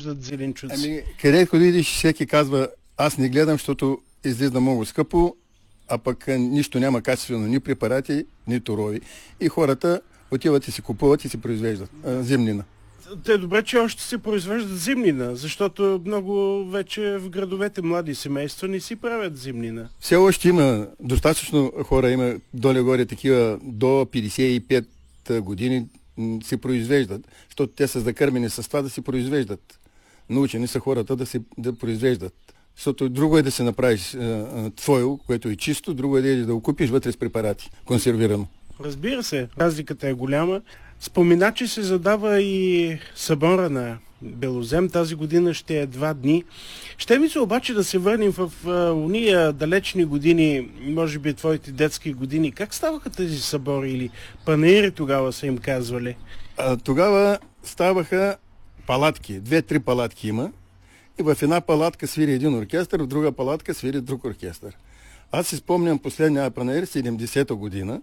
произвеждат зеленчуци? Където видиш, всеки казва, аз не гледам, защото излиза много скъпо, а пък нищо няма качествено, ни препарати, ни торови. И хората отиват и си купуват и си произвеждат зимнина. Те добре, че още се произвеждат зимнина, защото много вече в градовете млади семейства не си правят зимнина. Все още има достатъчно хора, има доле-горе такива до 55 години си произвеждат, защото те са закърмени с това да си произвеждат. Научени са хората да произвеждат. Защото друго е да се направиш твое, което е чисто, друго е да го купиш вътре с препарати, консервирано. Разбира се, разликата е голяма. Спомена, че се задава и събора на Белозем. Тази година ще е 2 дни. Ще ми се обаче да се върнем в уния далечни години, може би твоите детски години. Как ставаха тези събори или панаири тогава са им казвали? Тогава ставаха палатки. 2-3 палатки има. И в една палатка свири един оркестър, в друга палатка свири друг оркестър. Аз си спомням последния панаир 70-та година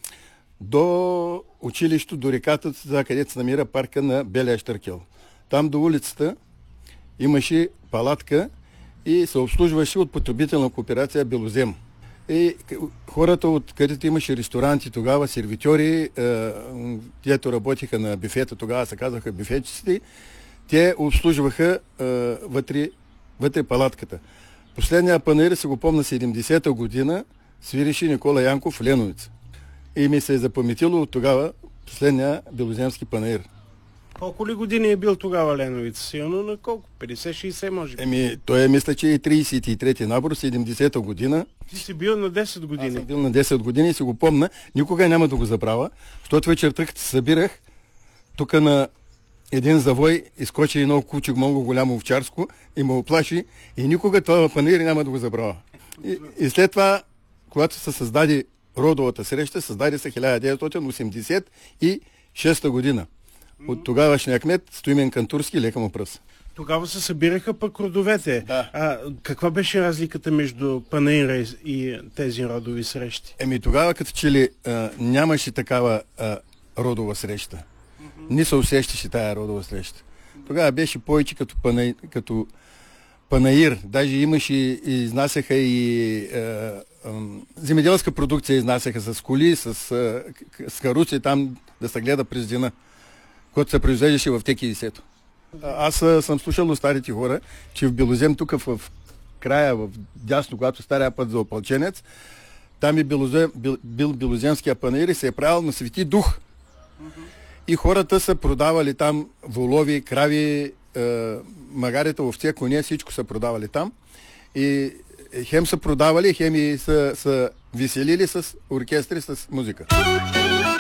до училището, до реката, за където се намира парка на Белия Щъркел. Там до улицата имаше палатка и се обслужваше от потребителна кооперация Белозем. И хората, от където имаше ресторанти тогава, сервитьори, дето работиха на бюфета, тогава се казваха бюфетчици, те обслужваха вътре палатката. Последния панаир, се го помня 70-та година, свирише Никола Янков в Леновица. И ми се е запаметило от тогава последния белоземски панаир. Колко ли години е бил тогава Леновица? Силно на колко? 50-60 може би? Той мисля, че е 33-ти набор, 70-та година. Ти си бил на 10 години. Аз съм бил на 10 години и си го помня. Никога няма да го забравя, защото вечерта, като се събирах, тук на един завой изкочи едно куче много голямо овчарско и ме оплаши и никога това панаир няма да го забравя. И след това, когато се създаде родовата среща, създаде се 1986 година. От тогавашния кмет Стоимен Кантурски, лека му пръс. Тогава се събираха пък родовете. Да. Каква беше разликата между панаира и тези родови срещи? Тогава като че ли нямаше такава родова среща. Не се усещаше тая родова среща. Тогава беше повече като панаир. Даже имаше и изнасяха и земеделска продукция изнасяха с коли, с каруци там да се гледа през деня, който се произвеждаше в ТК-10. Аз съм слушал от старите хора, че в Белозем, тук в края, в дясно, когато стария път за Опалченец, там бил белоземския панаир и се е правил на Свети Дух. И хората са продавали там волови, крави, магарета, овце, коне, всичко са продавали там. И хем са продавали, хем и са веселили с оркестри, с музика.